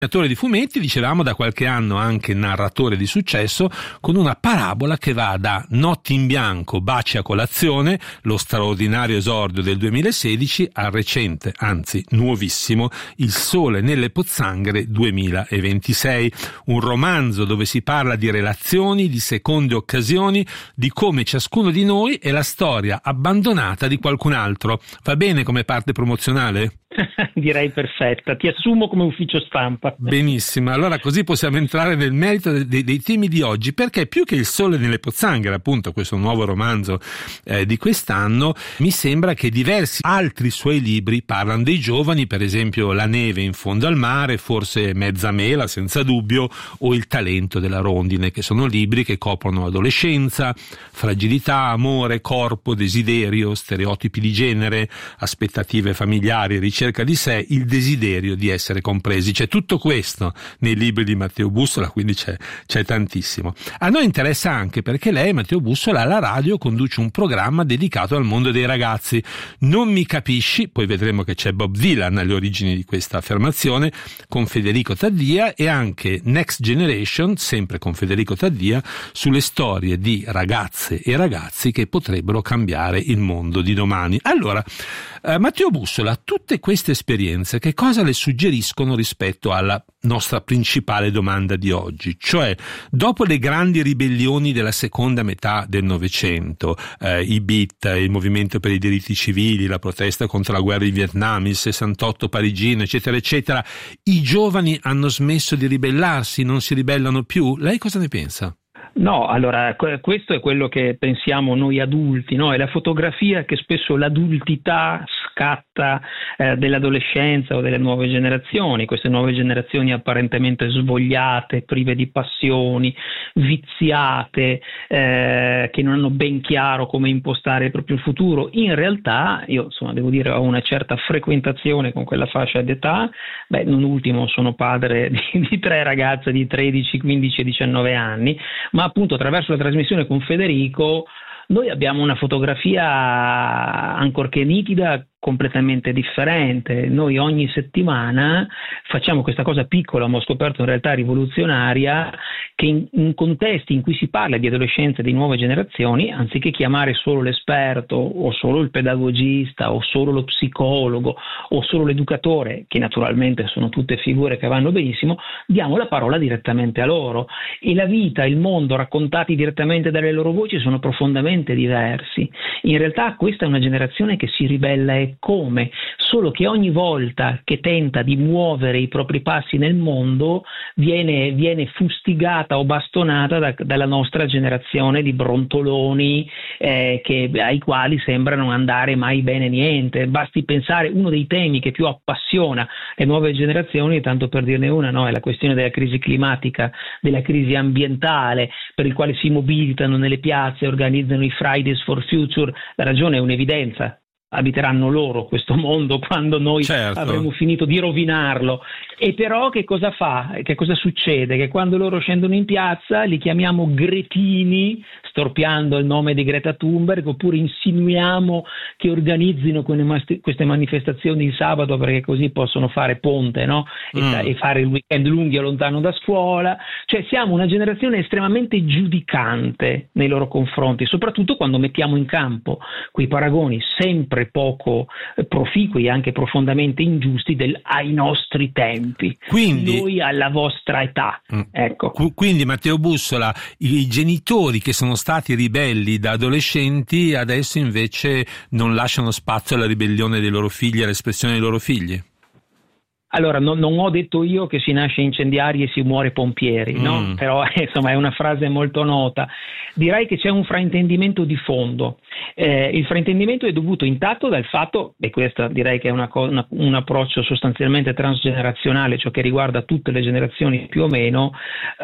Creatore di fumetti, dicevamo, da qualche anno anche narratore di successo, con una parabola che va da Notti in bianco, baci a colazione, lo straordinario esordio del 2016, al recente, anzi nuovissimo, Il sole nelle pozzanghere 2026, un romanzo dove si parla di relazioni, di seconde occasioni, di come ciascuno di noi è la storia abbandonata di qualcun altro. Va bene come parte promozionale? Direi perfetta, ti assumo come ufficio stampa. Benissimo, allora così possiamo entrare nel merito dei temi di oggi, perché più che Il sole nelle pozzanghere, appunto questo nuovo romanzo di quest'anno, mi sembra che diversi altri suoi libri parlano dei giovani, per esempio La neve in fondo al mare, forse Mezza mela senza dubbio, o Il talento della rondine, che sono libri che coprono adolescenza, fragilità, amore, corpo, desiderio, stereotipi di genere, aspettative familiari, ricerca di sé, il desiderio di essere compresi. C'è tutto questo nei libri di Matteo Bussola, quindi c'è tantissimo. A noi interessa anche perché lei, Matteo Bussola, alla radio conduce un programma dedicato al mondo dei ragazzi. Non mi capisci, poi vedremo che c'è Bob Dylan alle origini di questa affermazione, con Federico Taddia, e anche Next Generation, sempre con Federico Taddia, sulle storie di ragazze e ragazzi che potrebbero cambiare il mondo di domani. Allora, Matteo Bussola, tutte queste esperienze che cosa le suggeriscono rispetto alla nostra principale domanda di oggi? Cioè, dopo le grandi ribellioni della seconda metà del Novecento, i Beat, il movimento per i diritti civili, la protesta contro la guerra in Vietnam, il 68 parigino, eccetera, eccetera, i giovani hanno smesso di ribellarsi, non si ribellano più? Lei cosa ne pensa? No, allora questo è quello che pensiamo noi adulti, no? È la fotografia che spesso l'adultità scatta dell'adolescenza o delle nuove generazioni, queste nuove generazioni apparentemente svogliate, prive di passioni, viziate, che non hanno ben chiaro come impostare il proprio futuro. In realtà io, insomma, devo dire, ho una certa frequentazione con quella fascia d'età. Non ultimo sono padre di 3 ragazze di 13, 15 e 19 anni, ma appunto attraverso la trasmissione con Federico noi abbiamo una fotografia, ancorché nitida, completamente differente. Noi ogni settimana facciamo questa cosa piccola, ma ho scoperto in realtà rivoluzionaria, che in contesti in cui si parla di adolescenza e di nuove generazioni, anziché chiamare solo l'esperto o solo il pedagogista o solo lo psicologo o solo l'educatore, che naturalmente sono tutte figure che vanno benissimo, diamo la parola direttamente a loro, e la vita, il mondo raccontati direttamente dalle loro voci sono profondamente diversi. In realtà questa è una generazione che si ribella e come, solo che ogni volta che tenta di muovere i propri passi nel mondo viene fustigata o bastonata dalla nostra generazione di brontoloni ai quali sembra non andare mai bene niente. Basti pensare, uno dei temi che più appassiona le nuove generazioni, tanto per dirne una, no, è la questione della crisi climatica, della crisi ambientale, per il quale si mobilitano nelle piazze, organizzano i Fridays for Future. La ragione è un'evidenza: abiteranno loro questo mondo quando noi avremo finito di rovinarlo. E però che cosa fa? Che cosa succede? Che quando loro scendono in piazza li chiamiamo gretini, storpiando il nome di Greta Thunberg, oppure insinuiamo che organizzino queste manifestazioni il sabato perché così possono fare ponte, no? E fare il weekend lunghi lontano da scuola. Cioè siamo una generazione estremamente giudicante nei loro confronti, soprattutto quando mettiamo in campo quei paragoni sempre poco proficui e anche profondamente ingiusti ai nostri tempi, quindi noi alla vostra età. Ecco. Quindi Matteo Bussola, i genitori che sono stati ribelli da adolescenti adesso invece non lasciano spazio alla ribellione dei loro figli, all'espressione dei loro figli? Allora, non ho detto io che si nasce incendiari e si muore pompieri, no? Però insomma è una frase molto nota. Direi che c'è un fraintendimento di fondo. Il fraintendimento è dovuto intanto dal fatto, e questo direi che è un approccio sostanzialmente transgenerazionale, ciò che riguarda tutte le generazioni più o meno.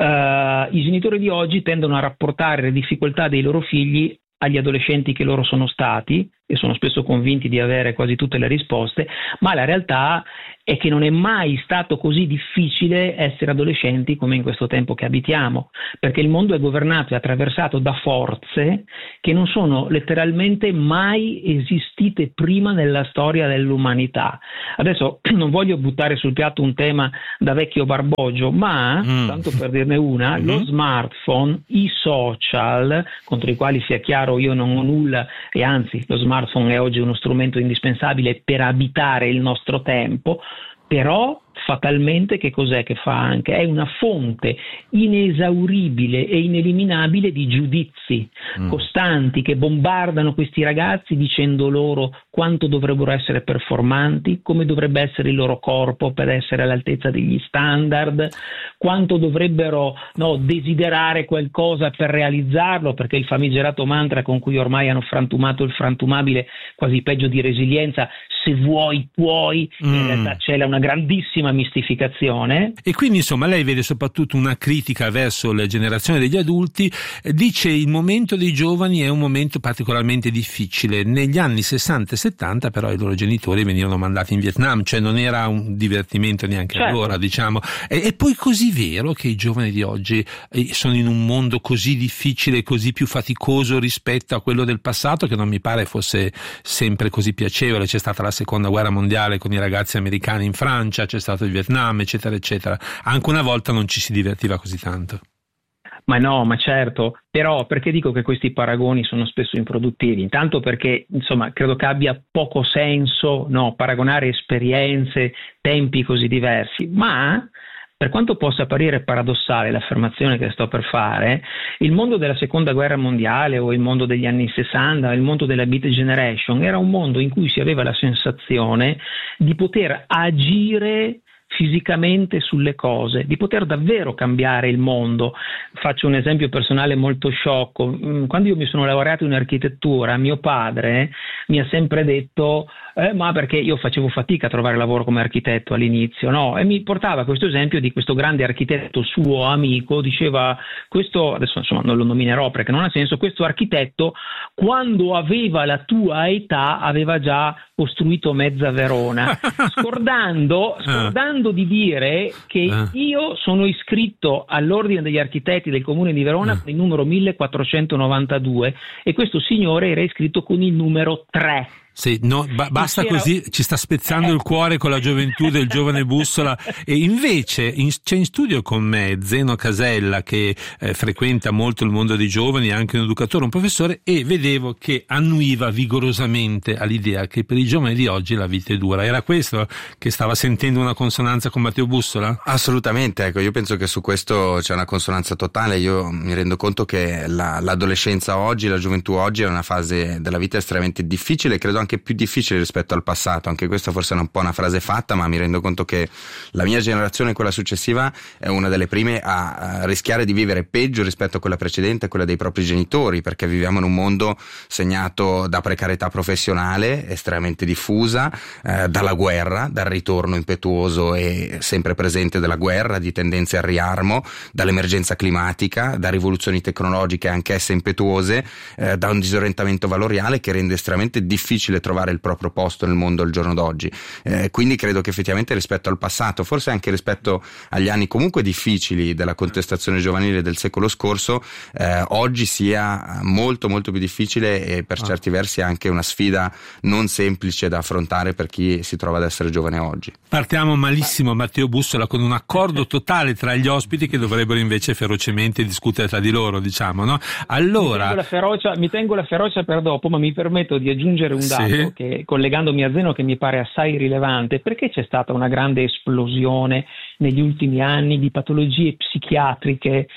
I genitori di oggi tendono a rapportare le difficoltà dei loro figli agli adolescenti che loro sono stati, e sono spesso convinti di avere quasi tutte le risposte, ma la realtà è che non è mai stato così difficile essere adolescenti come in questo tempo che abitiamo, perché il mondo è governato e attraversato da forze che non sono letteralmente mai esistite prima nella storia dell'umanità. Adesso non voglio buttare sul piatto un tema da vecchio barbogio, ma, tanto per dirne una, lo smartphone, i social, contro i quali, sia chiaro, io non ho nulla, e anzi lo smartphone è oggi uno strumento indispensabile per abitare il nostro tempo, però fatalmente che cos'è che fa anche? È una fonte inesauribile e ineliminabile di giudizi costanti che bombardano questi ragazzi dicendo loro quanto dovrebbero essere performanti, come dovrebbe essere il loro corpo per essere all'altezza degli standard, quanto dovrebbero desiderare qualcosa per realizzarlo, perché il famigerato mantra con cui ormai hanno frantumato il frantumabile, quasi peggio di resilienza, se vuoi puoi, in realtà c'è una grandissima mistificazione. E quindi insomma lei vede soprattutto una critica verso le generazioni degli adulti, dice il momento dei giovani è un momento particolarmente difficile. Negli anni 60 e 70 però i loro genitori venivano mandati in Vietnam, cioè non era un divertimento neanche allora, diciamo. È poi così vero che i giovani di oggi sono in un mondo così difficile, così più faticoso rispetto a quello del passato, che non mi pare fosse sempre così piacevole. C'è stata la seconda guerra mondiale con i ragazzi americani in Francia, c'è stato il Vietnam, eccetera eccetera. Anche una volta non ci si divertiva così tanto. Ma no, ma certo, però perché dico che questi paragoni sono spesso improduttivi? Intanto perché, insomma, credo che abbia poco senso paragonare esperienze, tempi così diversi, ma per quanto possa apparire paradossale l'affermazione che sto per fare, il mondo della seconda guerra mondiale o il mondo degli anni 60, il mondo della Beat Generation era un mondo in cui si aveva la sensazione di poter agire fisicamente sulle cose, di poter davvero cambiare il mondo. Faccio un esempio personale molto sciocco. Quando io mi sono laureato in architettura, mio padre mi ha sempre detto ma perché io facevo fatica a trovare lavoro come architetto all'inizio, no? E mi portava questo esempio di questo grande architetto suo amico, diceva questo, adesso insomma non lo nominerò perché non ha senso, questo architetto quando aveva la tua età aveva già costruito mezza Verona, scordando di dire che io sono iscritto all'ordine degli architetti del comune di Verona con il numero 1492 e questo signore era iscritto con il numero 3. Sì, no, basta così, ci sta spezzando il cuore con la gioventù del giovane Bussola. E invece c'è in studio con me Zeno Casella, che frequenta molto il mondo dei giovani, è anche un educatore, un professore, e vedevo che annuiva vigorosamente all'idea che per i giovani di oggi la vita è dura. Era questo che stava sentendo una consonanza con Matteo Bussola? Assolutamente, ecco, io penso che su questo c'è una consonanza totale. Io mi rendo conto che l'adolescenza oggi, la gioventù oggi è una fase della vita estremamente difficile, credo anche più difficile rispetto al passato. Anche questa forse è un po' una frase fatta, ma mi rendo conto che la mia generazione e quella successiva è una delle prime a rischiare di vivere peggio rispetto a quella precedente, quella dei propri genitori, perché viviamo in un mondo segnato da precarietà professionale estremamente diffusa, dalla guerra, dal ritorno impetuoso e sempre presente della guerra, di tendenze al riarmo, dall'emergenza climatica, da rivoluzioni tecnologiche anch'esse impetuose, da un disorientamento valoriale che rende estremamente difficile trovare il proprio posto nel mondo al giorno d'oggi. Quindi credo che effettivamente rispetto al passato, forse anche rispetto agli anni comunque difficili della contestazione giovanile del secolo scorso, oggi sia molto molto più difficile e per certi versi anche una sfida non semplice da affrontare per chi si trova ad essere giovane oggi. Partiamo malissimo, Matteo Bussola, con un accordo totale tra gli ospiti che dovrebbero invece ferocemente discutere tra di loro, diciamo, no? Allora mi tengo la ferocia per dopo, ma mi permetto di aggiungere un dato che, collegandomi a Zeno, che mi pare assai rilevante. Perché c'è stata una grande esplosione negli ultimi anni di patologie psichiatriche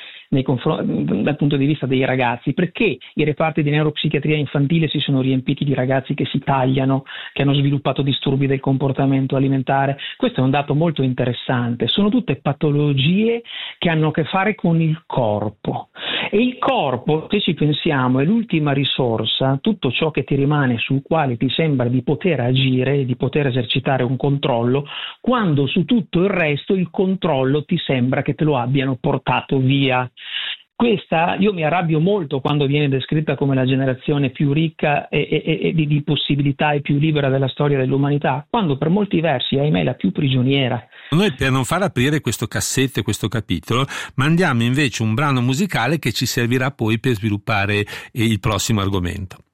dal punto di vista dei ragazzi? Perché i reparti di neuropsichiatria infantile si sono riempiti di ragazzi che si tagliano, che hanno sviluppato disturbi del comportamento alimentare? Questo è un dato molto interessante. Sono tutte patologie che hanno a che fare con il corpo, e il corpo, se ci pensiamo, è l'ultima risorsa, tutto ciò che ti rimane, sul quale ti sembra di poter agire, di poter esercitare un controllo, quando su tutto il resto il controllo ti sembra che te lo abbiano portato via. Questa, io mi arrabbio molto quando viene descritta come la generazione più ricca e di possibilità e più libera della storia dell'umanità, quando per molti versi, ahimè, la più prigioniera. Noi, per non far aprire questo cassetto e questo capitolo, mandiamo invece un brano musicale che ci servirà poi per sviluppare il prossimo argomento.